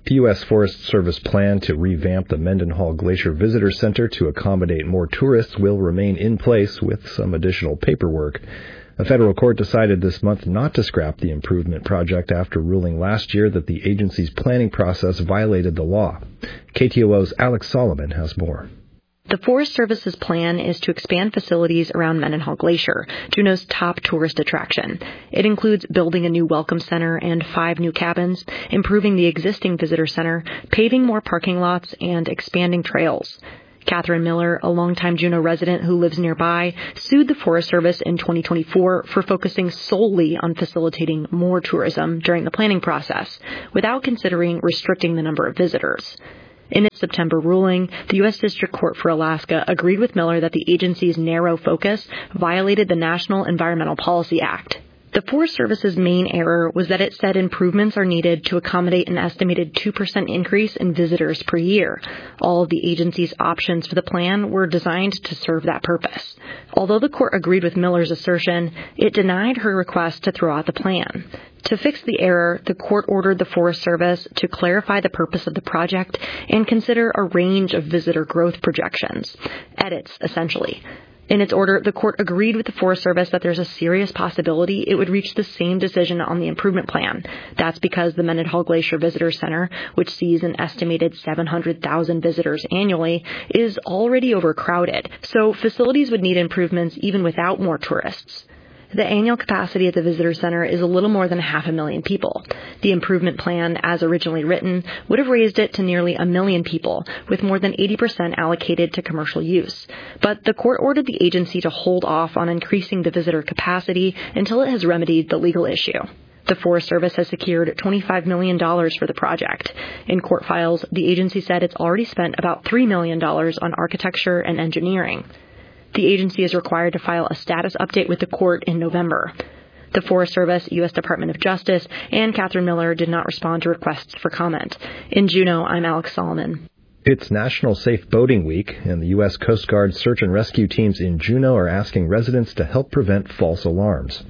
The U.S. Forest Service plan to revamp the Mendenhall Glacier Visitor Center to accommodate more tourists will remain in place with some additional paperwork. A federal court decided this month not to scrap the improvement project after ruling last year that the agency's planning process violated the law. KTOO's Alex Solomon has more. The Forest Service's plan is to expand facilities around Mendenhall Glacier, Juneau's top tourist attraction. It includes building a new welcome center and 5 new cabins, improving the existing visitor center, paving more parking lots, and expanding trails. Catherine Miller, a longtime Juneau resident who lives nearby, sued the Forest Service in 2024 for focusing solely on facilitating more tourism during the planning process, without considering restricting the number of visitors. In its September ruling, the U.S. District Court for Alaska agreed with Miller that the agency's narrow focus violated the National Environmental Policy Act. The Forest Service's main error was that it said improvements are needed to accommodate an estimated 2% increase in visitors per year. All of the agency's options for the plan were designed to serve that purpose. Although the court agreed with Miller's assertion, it denied her request to throw out the plan. To fix the error, the court ordered the Forest Service to clarify the purpose of the project and consider a range of visitor growth projections. Edits, essentially. In its order, the court agreed with the Forest Service that there's a serious possibility it would reach the same decision on the improvement plan. That's because the Mendenhall Glacier Visitor Center, which sees an estimated 700,000 visitors annually, is already overcrowded, so facilities would need improvements even without more tourists. The annual capacity at the visitor center is a little more than 500,000 people. The improvement plan, as originally written, would have raised it to nearly 1 million people, with more than 80% allocated to commercial use. But the court ordered the agency to hold off on increasing the visitor capacity until it has remedied the legal issue. The Forest Service has secured $25 million for the project. In court files, the agency said it's already spent about $3 million on architecture and engineering. The agency is required to file a status update with the court in November. The Forest Service, U.S. Department of Justice, and Catherine Miller did not respond to requests for comment. In Juneau, I'm Alex Solomon. It's National Safe Boating Week, and the U.S. Coast Guard search and rescue teams in Juneau are asking residents to help prevent false alarms.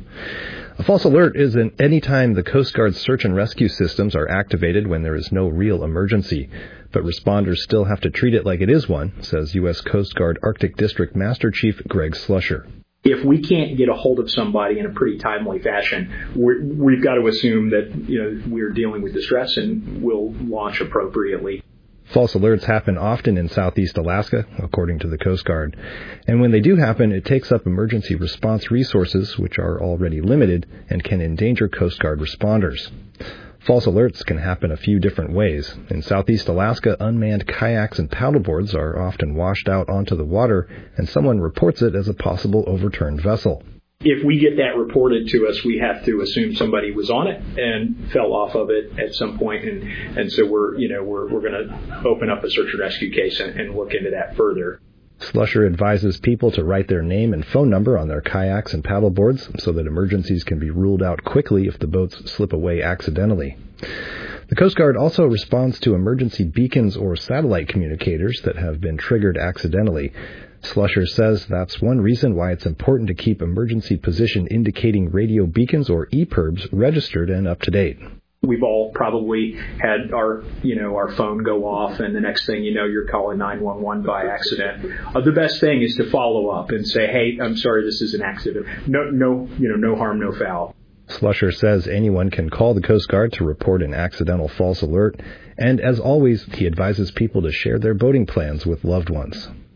A false alert is any time the Coast Guard's search and rescue systems are activated when there is no real emergency. But responders still have to treat it like it is one, says U.S. Coast Guard Arctic District Master Chief Greg Slusher. If we can't get a hold of somebody in a pretty timely fashion, we've got to assume that we're dealing with distress and we'll launch appropriately. False alerts happen often in southeast Alaska, according to the Coast Guard. And when they do happen, it takes up emergency response resources, which are already limited and can endanger Coast Guard responders. False alerts can happen a few different ways. In southeast Alaska, unmanned kayaks and paddleboards are often washed out onto the water, and someone reports it as a possible overturned vessel. If we get that reported to us, we have to assume somebody was on it and fell off of it at some point, and so we're going to open up a search and rescue case and look into that further. Slusher advises people to write their name and phone number on their kayaks and paddleboards so that emergencies can be ruled out quickly if the boats slip away accidentally. The Coast Guard also responds to emergency beacons or satellite communicators that have been triggered accidentally. Slusher says that's one reason why it's important to keep emergency position indicating radio beacons or EPIRBs registered and up to date. We've all probably had our phone go off, and the next thing you know, you're calling 911 by accident. The best thing is to follow up and say, "Hey, I'm sorry, this is an accident. No harm, no foul." Slusher says anyone can call the Coast Guard to report an accidental false alert, and as always, he advises people to share their boating plans with loved ones.